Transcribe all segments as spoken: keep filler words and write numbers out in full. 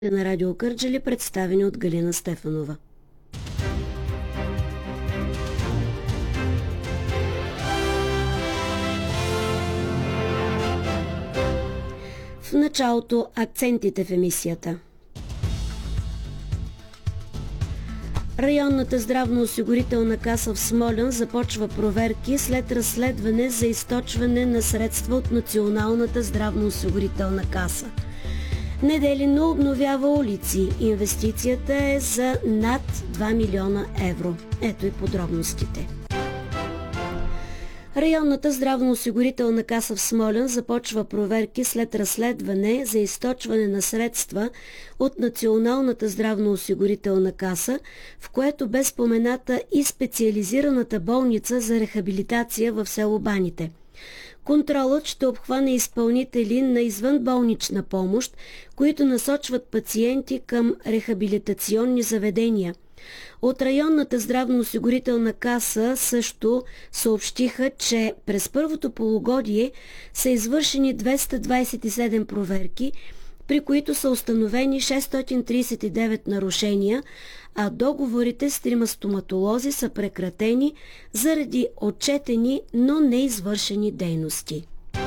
на Радио Кърджали, представени от Галина Стефанова. В началото акцентите в емисията. Районната здравноосигурителна каса в Смолян започва проверки след разследване за източване на средства от Националната здравноосигурителна каса. Неделино обновява улици. Инвестицията е за над два милиона евро. Ето и подробностите. Районната здравноосигурителна каса в Смолян започва проверки след разследване за източване на средства от Националната здравноосигурителна каса, в което бе спомената и специализираната болница за рехабилитация в село Баните. Контролът ще обхване изпълнители на извънболнична помощ, които насочват пациенти към рехабилитационни заведения. От районната здравноосигурителна каса също съобщиха, че през първото полугодие са извършени двеста двадесет и седем проверки, при които са установени шестстотин тридесет и девет нарушения, а договорите с трима стоматолози са прекратени заради отчетени, но неизвършени дейности.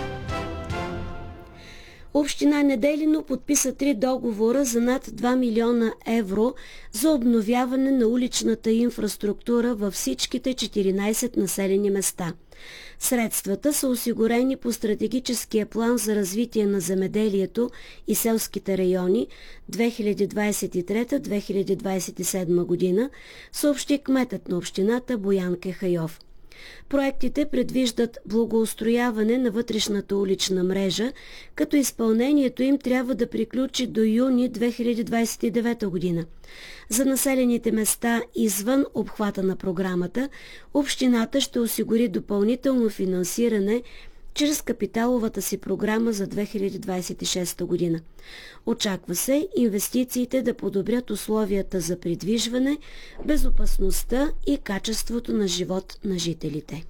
Община Неделино подписа три договора за над два милиона евро за обновяване на уличната инфраструктура във всичките четиринадесет населени места. Средствата са осигурени по стратегическия план за развитие на земеделието и селските райони две хиляди двадесет и трета - две хиляди двадесет и седма година, съобщи кметът на общината Боян Кехайов. Проектите предвиждат благоустрояване на вътрешната улична мрежа, като изпълнението им трябва да приключи до юни две хиляди двадесет и девета година. За населените места извън обхвата на програмата, общината ще осигури допълнително финансиране чрез капиталовата си програма за две хиляди двадесет и шеста година. Очаква се инвестициите да подобрят условията за придвижване, безопасността и качеството на живот на жителите.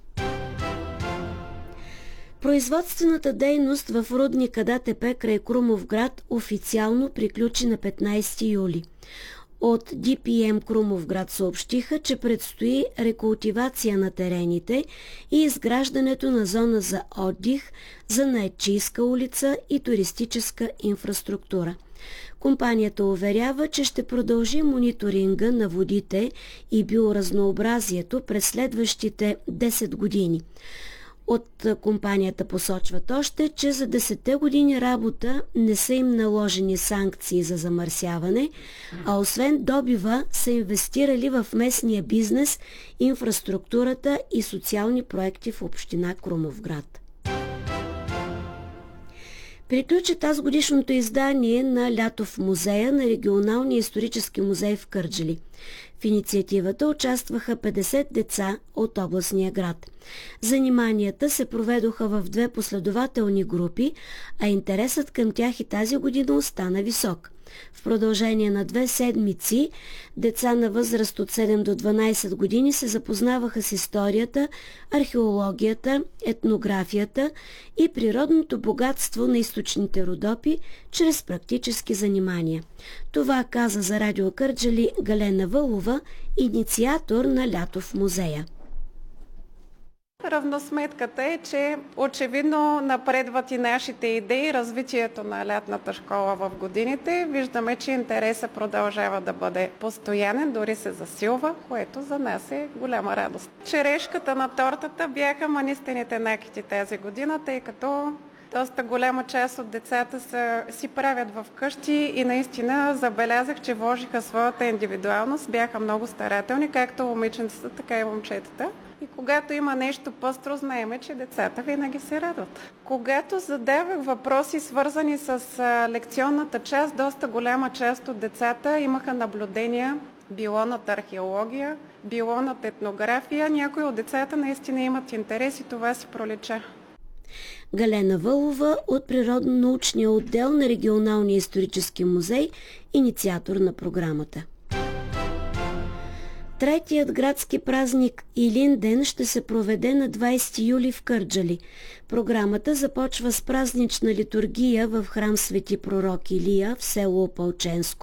Производствената дейност в рудника ДАТП край Крумовград официално приключи на петнадесети юли. От Ди Пи Ем Крумовград съобщиха, че предстои рекултивация на терените и изграждането на зона за отдих, за Наетчийска улица и туристическа инфраструктура. Компанията уверява, че ще продължи мониторинга на водите и биоразнообразието през следващите десет години. От компанията посочват още, че за десетте години работа не са им наложени санкции за замърсяване, а освен добива са инвестирали в местния бизнес, инфраструктурата и социални проекти в община Крумовград. Приключи тази годишното издание на Лято в музея на Регионалния исторически музей в Кърджали. В инициативата участваха петдесет деца от областния град. Заниманията се проведоха в две последователни групи, а интересът към тях и тази година остана висок. В продължение на две седмици деца на възраст от седем до дванадесет години се запознаваха с историята, археологията, етнографията и природното богатство на източните Родопи чрез практически занимания. Това каза за Радио Кърджали Галена Вълова, инициатор на Лято в музея. Равносметката е, че очевидно напредват и нашите идеи, развитието на лятната школа в годините. Виждаме, че интересът продължава да бъде постоянен, дори се засилва, което за нас е голяма радост. Черешката на тортата бяха манистените накити тази година, тъй като доста голяма част от децата са, си правят в къщи и наистина забелязах, че вложиха своята индивидуалност, бяха много старателни, както момиченцата, така и момчетата. И когато има нещо пъстро, знаеме, че децата винаги се радват. Когато задавах въпроси, свързани с лекционната част, доста голяма част от децата имаха наблюдения, било над археология, било над етнография. Някои от децата наистина имат интерес и това си пролича. Галена Вълова от Природно-научния отдел на Регионалния исторически музей, инициатор на програмата. Третият градски празник Илинден ще се проведе на двадесети юли в Кърджали. Програмата започва с празнична литургия в храм Свети пророк Илия в село Опалченско.